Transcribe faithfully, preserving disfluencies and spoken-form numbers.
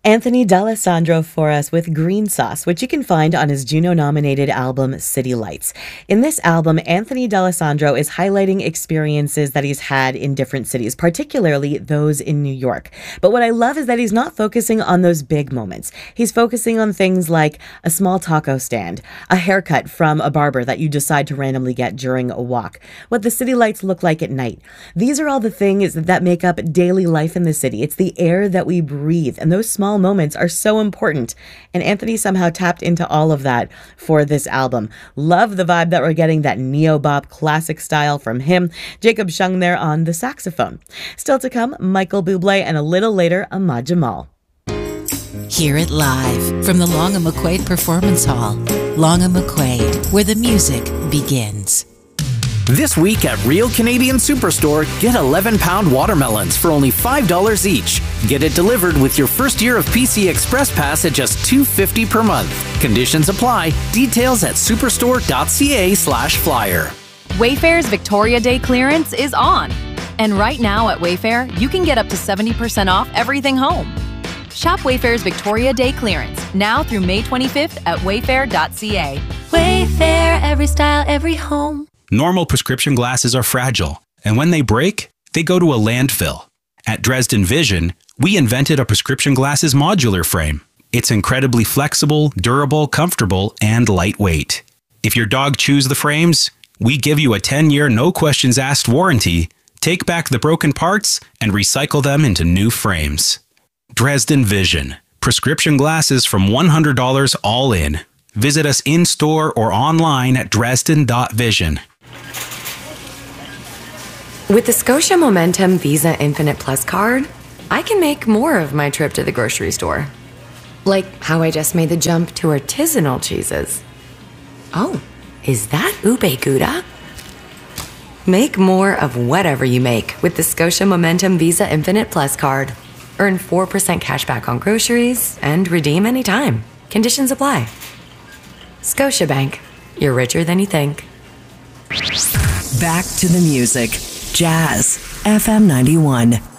Anthony D'Alessandro for us with Green Sauce, which you can find on his Juno-nominated album City Lights. In this album, Anthony D'Alessandro is highlighting experiences that he's had in different cities, particularly those in New York. But what I love is that he's not focusing on those big moments. He's focusing on things like a small taco stand, a haircut from a barber that you decide to randomly get during a walk, what the city lights look like at night. These are all the things that make up daily life in the city. It's the air that we breathe, and those small moments are so important. And Anthony somehow tapped into all of that for this album. Love the vibe that we're getting, that neo-bop classic style from him. Jacob Shung there on the saxophone. Still to come, Michael Bublé, and a little later, Ahmad Jamal. Hear it live from the Long and McQuaid Performance Hall. Long and McQuaid, where the music begins. This week at Real Canadian Superstore, get eleven pound watermelons for only five dollars each. Get it delivered with your first year of P C Express Pass at just two dollars and fifty cents per month. Conditions apply. Details at superstore.ca slash flyer. Wayfair's Victoria Day clearance is on. And right now at Wayfair, you can get up to seventy percent off everything home. Shop Wayfair's Victoria Day clearance now through May twenty-fifth at wayfair dot c a. Wayfair, every style, every home. Normal prescription glasses are fragile, and when they break, they go to a landfill. At Dresden Vision, we invented a prescription glasses modular frame. It's incredibly flexible, durable, comfortable, and lightweight. If your dog chews the frames, we give you a ten year no-questions-asked warranty, take back the broken parts, and recycle them into new frames. Dresden Vision. Prescription glasses from one hundred dollars all in. Visit us in-store or online at dresden dot vision. With the Scotia Momentum Visa Infinite Plus card, I can make more of my trip to the grocery store. Like how I just made the jump to artisanal cheeses. Oh, is that ube gouda? Make more of whatever you make with the Scotia Momentum Visa Infinite Plus card. Earn four percent cash back on groceries and redeem anytime. Conditions apply. Scotiabank. You're richer than you think. Back to the music. Jazz. F M ninety-one.